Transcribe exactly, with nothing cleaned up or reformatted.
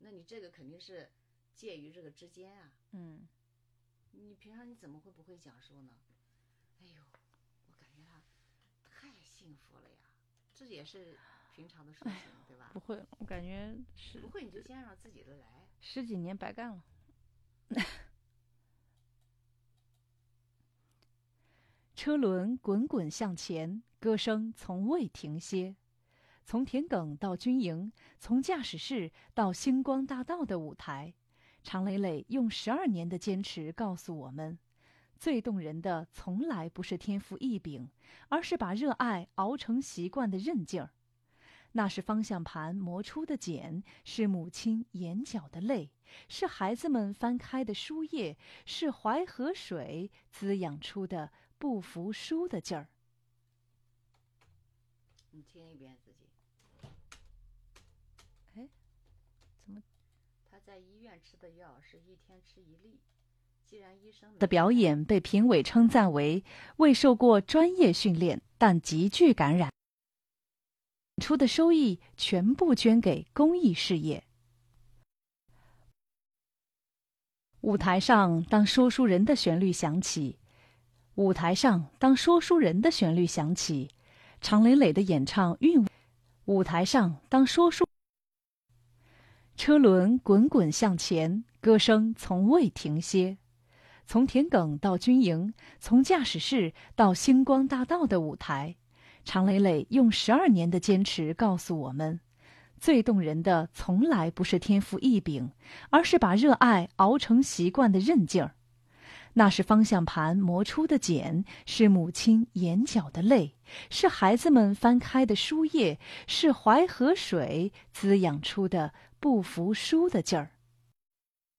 那你这个肯定是介于这个之间啊。 嗯， 你平常你怎么会不会讲述呢？哎呦，我感觉他太幸福了呀，这也是平常的事情，对吧？ 不会，我感觉是不会你就先让自己的来。 十几年白干了。车轮滚滚向前，歌声从未停歇。从田埂到军营，从驾驶室到星光大道的舞台，常磊磊用十二年的坚持告诉我们，最动人的从来不是天赋异禀，而是把热爱熬成习惯的韧劲儿。那是方向盘磨出的茧，是母亲眼角的泪，是孩子们翻开的书页，是淮河水滋养出的不服输的劲儿。 你听一遍自己。 哎，怎么？ 他在医院吃的药是一天吃一粒。既然医生的表演被评委称赞为未受过专业训练，但极具感染。出的收益全部捐给公益事业。舞台上，当说书人的旋律响起，舞台上，当说书人的旋律响起，常磊磊的演唱韵。舞台上，当说书，车轮滚滚向前，歌声从未停歇。从田埂到军营，从驾驶室到星光大道的舞台。常磊磊用十二年的坚持告诉我们，最动人的从来不是天赋异禀，而是把热爱熬成习惯的韧劲儿。那是方向盘磨出的茧，是母亲眼角的泪，是孩子们翻开的书页，是淮河水滋养出的不服输的劲儿。